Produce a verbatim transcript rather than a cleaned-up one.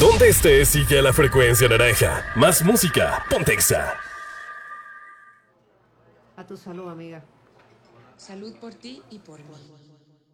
Donde estés, sigue la frecuencia naranja. Más música, ponte Exa. A tu salud, amiga. Salud por ti y por mí.